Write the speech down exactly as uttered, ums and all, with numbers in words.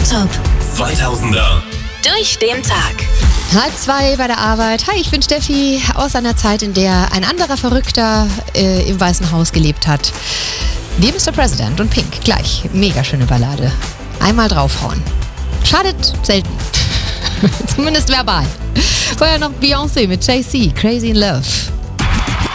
Top zweitausender. durch den Tag. Halb zwei bei der Arbeit. Hi, ich bin Steffi aus einer Zeit, in der ein anderer Verrückter äh, im Weißen Haus gelebt hat. Wie Mister President und Pink. Gleich. Mega schöne Ballade. Einmal draufhauen. Schadet selten. Zumindest verbal. Vorher noch Beyoncé mit Jay-Z, Crazy in Love.